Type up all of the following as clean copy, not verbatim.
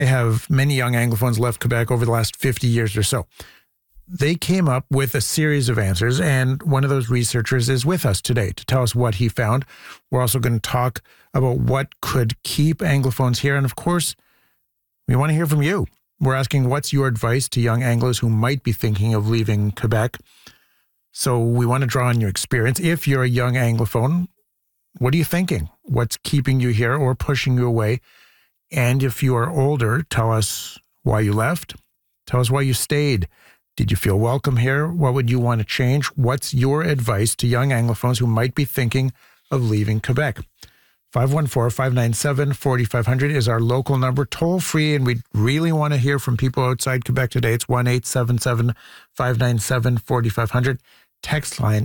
have many young Anglophones left Quebec over the last 50 years or so? They came up with a series of answers, and one of those researchers is with us today to tell us what he found. We're also going to talk about what could keep Anglophones here. And of course, we want to hear from you. We're asking, what's your advice to young Anglos who might be thinking of leaving Quebec? So we want to draw on your experience. If you're a young Anglophone, what are you thinking? What's keeping you here or pushing you away? And if you are older, tell us why you left. Tell us why you stayed. Did you feel welcome here? What would you want to change? What's your advice to young Anglophones who might be thinking of leaving Quebec? 514-597-4500 is our local number, toll free, and we really want to hear from people outside Quebec today. It's 1-877-597-4500. Text line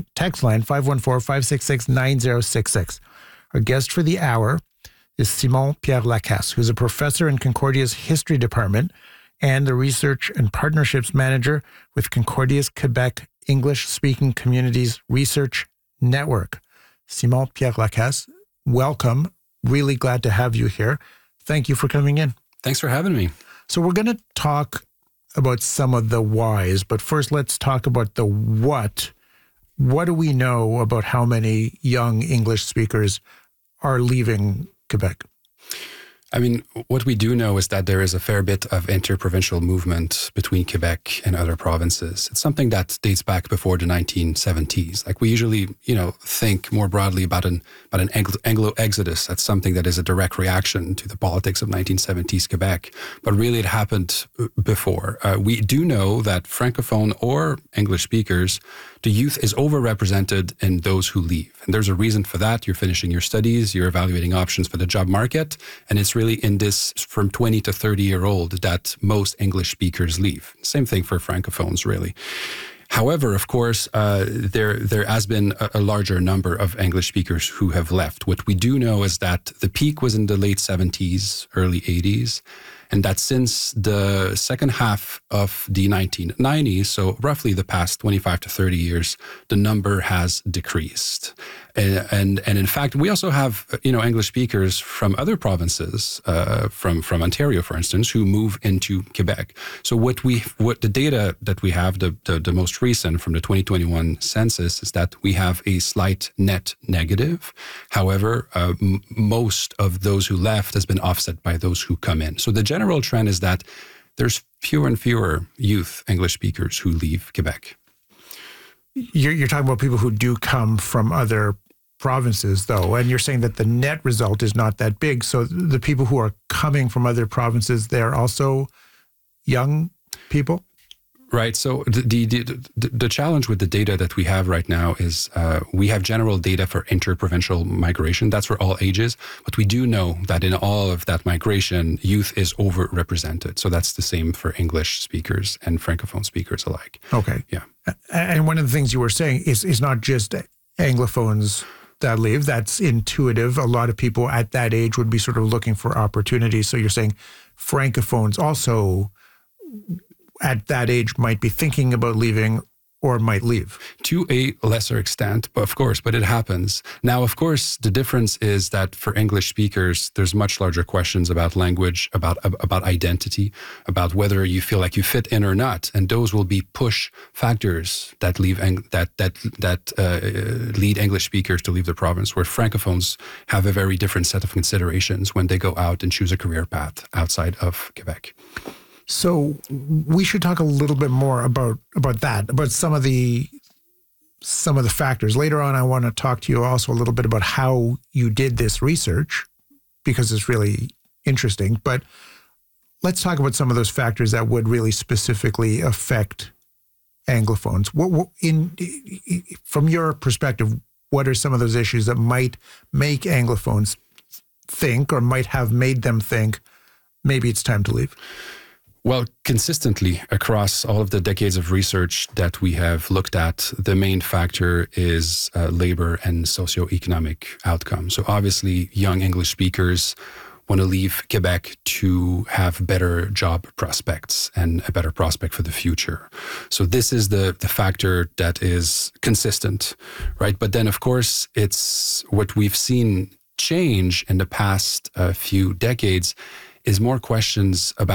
514-566-9066. Our guest for the hour is Simon Pierre Lacasse, who's a professor in Concordia's History Department and the Research and Partnerships Manager with Concordia's Quebec English-Speaking Communities Research Network. Simon Pierre Lacasse, welcome. Really glad to have you here. Thank you for coming in. Thanks for having me. So we're going to talk about some of the whys, but first let's talk about the what. What do we know about how many young English speakers are leaving Quebec? I mean, what we do know is that there is a fair bit of interprovincial movement between Quebec and other provinces. It's something that dates back before the 1970s. Like we usually, think more broadly about an Anglo exodus. That's something that is a direct reaction to the politics of 1970s Quebec. But really, it happened before. We do know that Francophone or English speakers, the youth is overrepresented in those who leave. And there's a reason for that. You're finishing your studies, you're evaluating options for the job market, and it's really in this from 20 to 30-year-old that most English speakers leave. Same thing for Francophones, really. However, of course, there has been a larger number of English speakers who have left. What we do know is that the peak was in the late 70s, early 80s, and that since the second half of the 1990s, so roughly the past 25 to 30 years, the number has decreased. And in fact, we also have, English speakers from other provinces, from Ontario, for instance, who move into Quebec. So what the data that we have, the most recent from the 2021 census, is that we have a slight net negative. However, most of those who left has been offset by those who come in. So the general trend is that there's fewer and fewer youth English speakers who leave Quebec. You're talking about people who do come from other provinces, though, and you're saying that the net result is not that big. So the people who are coming from other provinces, they're also young people? Right. So the challenge with the data that we have right now is we have general data for interprovincial migration. That's for all ages. But we do know that in all of that migration, youth is overrepresented. So that's the same for English speakers and Francophone speakers alike. Okay. Yeah. And one of the things you were saying is not just Anglophones that leave. That's intuitive. A lot of people at that age would be sort of looking for opportunities. So you're saying Francophones also at that age might be thinking about leaving or might leave. To a lesser extent, of course, but it happens. Now, of course, the difference is that for English speakers, there's much larger questions about language, about identity, about whether you feel like you fit in or not, and those will be push factors that lead English speakers to leave the province. Where Francophones have a very different set of considerations when they go out and choose a career path outside of Quebec. So we should talk a little bit more about that, about some of the factors. Later on, I want to talk to you also a little bit about how you did this research, because it's really interesting. But let's talk about some of those factors that would really specifically affect Anglophones. From your perspective, what are some of those issues that might make Anglophones think, or might have made them think, maybe it's time to leave? Well, consistently across all of the decades of research that we have looked at, the main factor is labor and socioeconomic outcomes. So obviously, young English speakers want to leave Quebec to have better job prospects and a better prospect for the future. So this is the factor that is consistent, right? But then, of course, it's what we've seen change in the past few decades is more questions about